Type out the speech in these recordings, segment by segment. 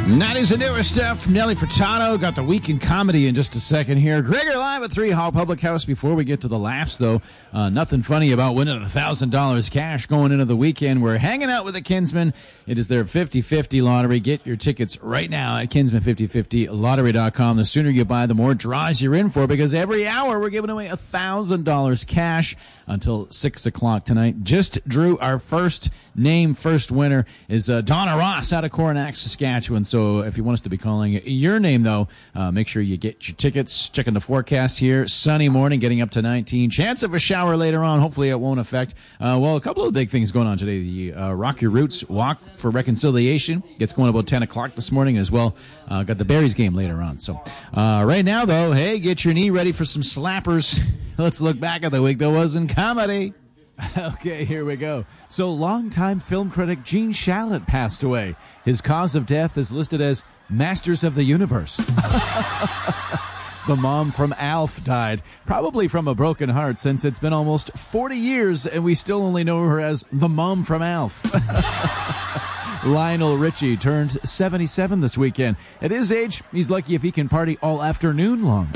90s and newer stuff. Nelly Furtado got the week in comedy in just a second here. Gregor live at 3 Hall Public House. Before we get to the laughs, though, nothing funny about winning $1,000 cash going into the weekend. We're hanging out with the Kinsmen. It is their 50-50 lottery. Get your tickets right now at Kinsman5050lottery.com. The sooner you buy, the more draws you're in for, because every hour we're giving away $1,000 cash until 6 o'clock tonight. Just drew our first winner is Donna Ross out of Coronach, Saskatchewan. So if you want us to be calling your name, though, make sure you get your tickets. Checking the forecast here. Sunny morning, getting up to 19. Chance of a shower later on. Hopefully it won't affect. A couple of big things going on today. The Rock Your Roots Walk for Reconciliation gets going about 10 o'clock this morning as well. Got the Berries game later on. So right now, though, hey, get your knee ready for some slappers. Let's look back at the week that was in comedy. Okay, here we go. So, longtime film critic Gene Shalit passed away. His cause of death is listed as Masters of the Universe. The mom from Alf died, probably from a broken heart, since it's been almost 40 years and we still only know her as the mom from Alf. Lionel Richie turned 77 this weekend. At his age, he's lucky if he can party all afternoon long.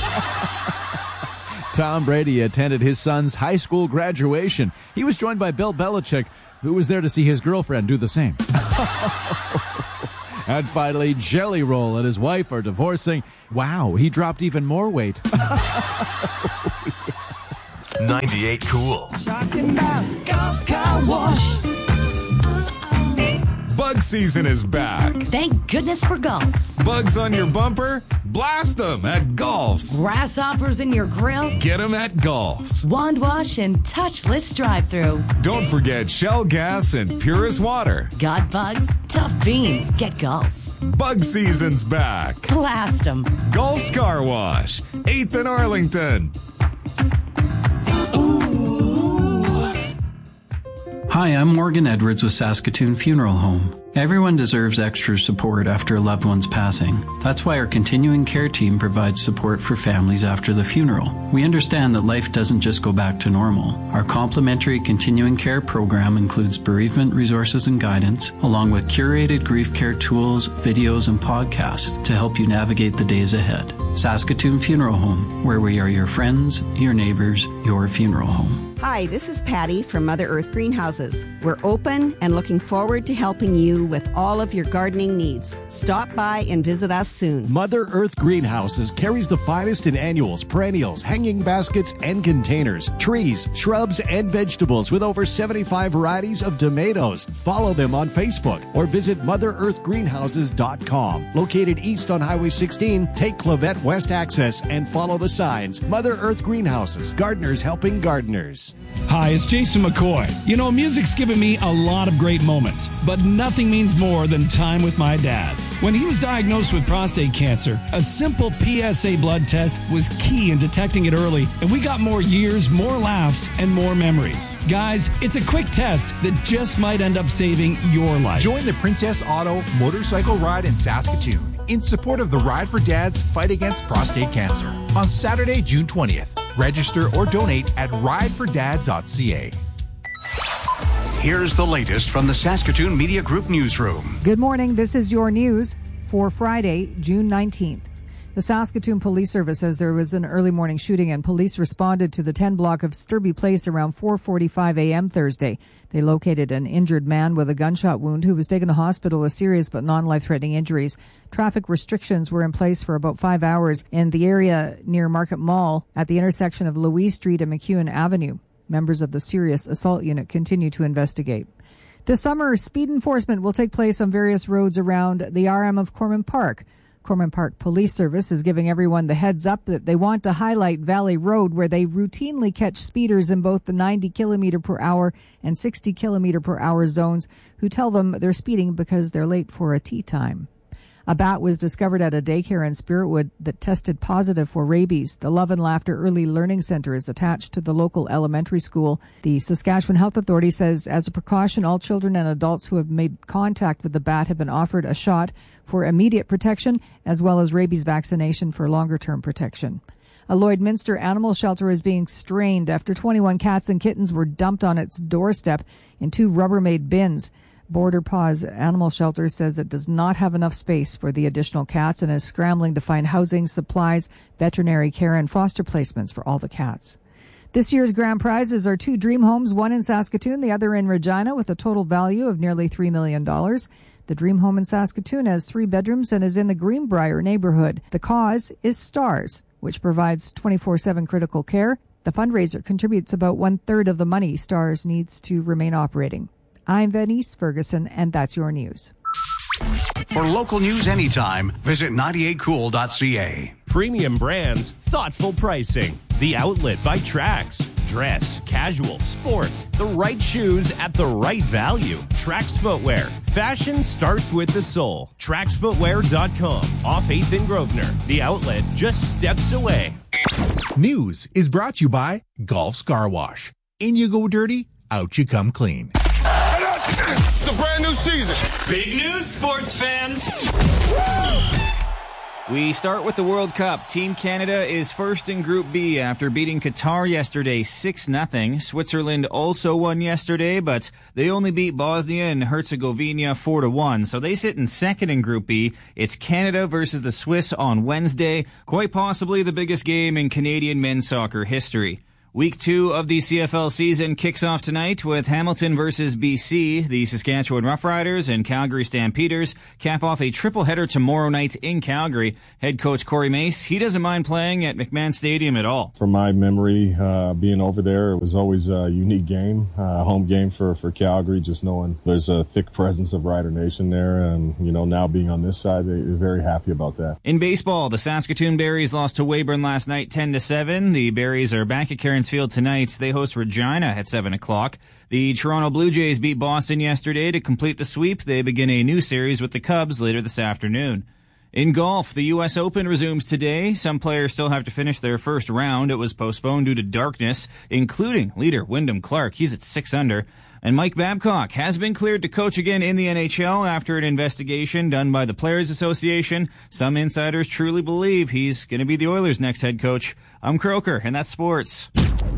Tom Brady attended his son's high school graduation. He was joined by Bill Belichick, who was there to see his girlfriend do the same. And finally, Jelly Roll and his wife are divorcing. Wow, he dropped even more weight. 98 Cool. Talking about Golf Car Wash. Bug season is back. Thank goodness for Golfs. Bugs on your bumper? Blast them at Golfs. Grasshoppers in your grill? Get them at Golfs. Wand wash and touchless drive-through. Don't forget Shell gas and purest water. Got bugs? Tough beans. Get Golfs. Bug season's back. Blast them. Golfs Car Wash, 8th and Arlington. Hi, I'm Morgan Edwards with Saskatoon Funeral Home. Everyone deserves extra support after a loved one's passing. That's why our continuing care team provides support for families after the funeral. We understand that life doesn't just go back to normal. Our complimentary continuing care program includes bereavement resources and guidance, along with curated grief care tools, videos, and podcasts to help you navigate the days ahead. Saskatoon Funeral Home, where we are your friends, your neighbors, your funeral home. Hi, this is Patty from Mother Earth Greenhouses. We're open and looking forward to helping you with all of your gardening needs. Stop by and visit us soon. Mother Earth Greenhouses carries the finest in annuals, perennials, hanging baskets, and containers, trees, shrubs, and vegetables with over 75 varieties of tomatoes. Follow them on Facebook or visit MotherEarthGreenhouses.com. Located east on Highway 16, take Clavette West Access and follow the signs. Mother Earth Greenhouses, gardeners helping gardeners. Hi, it's Jason McCoy. You know, music's given me a lot of great moments, but nothing means more than time with my dad. When he was diagnosed with prostate cancer, a simple PSA blood test was key in detecting it early, and we got more years, more laughs, and more memories. Guys, it's a quick test that just might end up saving your life. Join the Princess Auto Motorcycle Ride in Saskatoon in support of the Ride for Dad's fight against prostate cancer on Saturday, June 20th. Register or donate at ridefordad.ca. Here's the latest from the Saskatoon Media Group newsroom. Good morning. This is your news for Friday, June 19th. The Saskatoon Police Service says there was an early morning shooting and police responded to the 10 block of Sturby Place around 4:45 a.m. Thursday. They located an injured man with a gunshot wound who was taken to hospital with serious but non-life-threatening injuries. Traffic restrictions were in place for about 5 hours in the area near Market Mall at the intersection of Louise Street and McEwen Avenue. Members of the Serious Assault Unit continue to investigate. This summer, speed enforcement will take place on various roads around the RM of Corman Park. Corman Park Police Service is giving everyone the heads up that they want to highlight Valley Road, where they routinely catch speeders in both the 90 kilometer per hour and 60 kilometer per hour zones who tell them they're speeding because they're late for a tea time. A bat was discovered at a daycare in Spiritwood that tested positive for rabies. The Love and Laughter Early Learning Center is attached to the local elementary school. The Saskatchewan Health Authority says, as a precaution, all children and adults who have made contact with the bat have been offered a shot for immediate protection, as well as rabies vaccination for longer-term protection. A Lloydminster animal shelter is being strained after 21 cats and kittens were dumped on its doorstep in 2 Rubbermaid bins. Border Paws Animal Shelter says it does not have enough space for the additional cats and is scrambling to find housing, supplies, veterinary care, and foster placements for all the cats. This year's grand prizes are 2 dream homes, one in Saskatoon, the other in Regina, with a total value of nearly $3 million. The dream home in Saskatoon has 3 bedrooms and is in the Greenbrier neighborhood. The cause is STARS, which provides 24/7 critical care. The fundraiser contributes about 1/3 of the money STARS needs to remain operating. I'm Venice Ferguson, and that's your news. For local news anytime, visit 98cool.ca. Premium brands, thoughtful pricing. The Outlet by Trax. Dress, casual, sport. The right shoes at the right value. Trax Footwear. Fashion starts with the soul. TraxFootwear.com. Off 8th and Grosvenor. The Outlet, just steps away. News is brought to you by Golf's Car Wash. In you go dirty, out you come clean. It's a brand new season. Big news, sports fans. We start with the World Cup. Team Canada is first in Group B after beating Qatar yesterday 6-0. Switzerland also won yesterday, but they only beat Bosnia and Herzegovina 4-1. So they sit in second in Group B. It's Canada versus the Swiss on Wednesday, quite possibly the biggest game in Canadian men's soccer history. Week 2 of the CFL season kicks off tonight with Hamilton versus BC. The Saskatchewan Roughriders and Calgary Stampeders cap off a triple-header tomorrow night in Calgary. Head coach Corey Mace, he doesn't mind playing at McMahon Stadium at all. From my memory, being over there, it was always a unique game, home game for Calgary, just knowing there's a thick presence of Rider Nation there. And, now being on this side, they're very happy about that. In baseball, the Saskatoon Berries lost to Weyburn last night 10-7. The Berries are back at Cairns Field tonight. They host Regina at 7 o'clock. The Toronto Blue Jays beat Boston yesterday to complete the sweep. They begin a new series with the Cubs later this afternoon. In golf, the U.S. Open resumes today. Some players still have to finish their first round. It was postponed due to darkness, including leader Wyndham Clark. He's at 6 under. And Mike Babcock has been cleared to coach again in the NHL after an investigation done by the Players Association. Some insiders truly believe he's going to be the Oilers' next head coach. I'm Croker, and that's sports.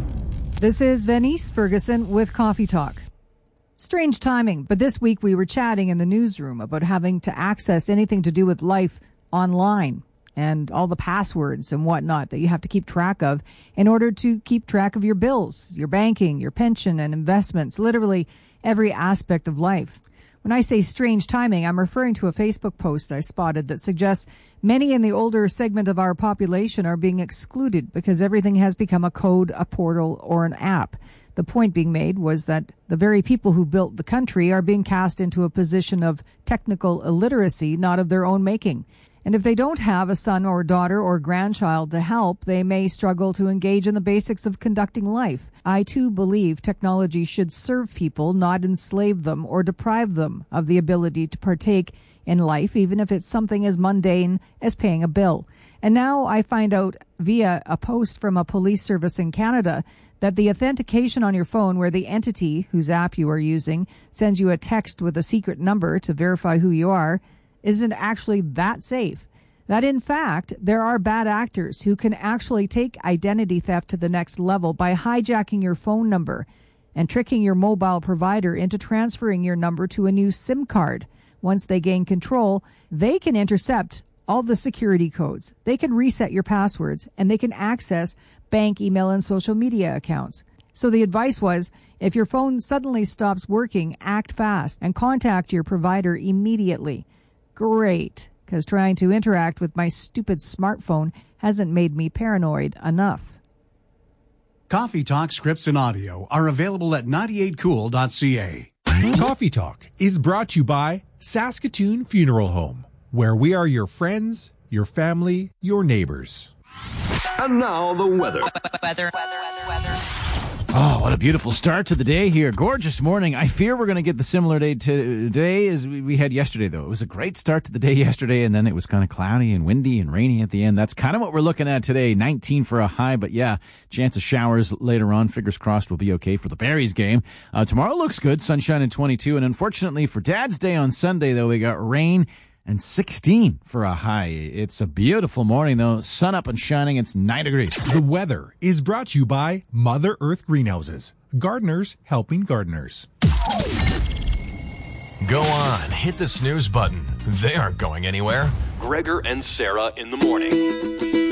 This is Venice Ferguson with Coffee Talk. Strange timing, but this week we were chatting in the newsroom about having to access anything to do with life online and all the passwords and whatnot that you have to keep track of in order to keep track of your bills, your banking, your pension and investments, literally every aspect of life. When I say strange timing, I'm referring to a Facebook post I spotted that suggests many in the older segment of our population are being excluded because everything has become a code, a portal, or an app. The point being made was that the very people who built the country are being cast into a position of technical illiteracy, not of their own making. And if they don't have a son or daughter or grandchild to help, they may struggle to engage in the basics of conducting life. I too believe technology should serve people, not enslave them or deprive them of the ability to partake in life, even if it's something as mundane as paying a bill. And now I find out via a post from a police service in Canada that the authentication on your phone, where the entity whose app you are using sends you a text with a secret number to verify who you are, isn't actually that safe. That in fact, there are bad actors who can actually take identity theft to the next level by hijacking your phone number and tricking your mobile provider into transferring your number to a new SIM card. Once they gain control, they can intercept all the security codes. They can reset your passwords and they can access bank, email, and social media accounts. So the advice was, if your phone suddenly stops working, act fast and contact your provider immediately. Great, because trying to interact with my stupid smartphone hasn't made me paranoid enough. Coffee Talk scripts and audio are available at 98cool.ca. Coffee Talk is brought to you by Saskatoon Funeral Home, where we are your friends, your family, your neighbors. And now the weather. Oh, what a beautiful start to the day here. Gorgeous morning. I fear we're going to get the similar day today as we had yesterday, though. It was a great start to the day yesterday, and then it was kind of cloudy and windy and rainy at the end. That's kind of what we're looking at today. 19 for a high, but yeah, chance of showers later on. Fingers crossed we'll be okay for the Berries game. Tomorrow looks good, sunshine and 22, and unfortunately for Dad's Day on Sunday, though, we got rain and 16 for a high. It's a beautiful morning, though. Sun up and shining. It's 9 degrees. The weather is brought to you by Mother Earth Greenhouses. Gardeners helping gardeners. Go on, hit the snooze button. They aren't going anywhere. Gregor and Sarah in the morning.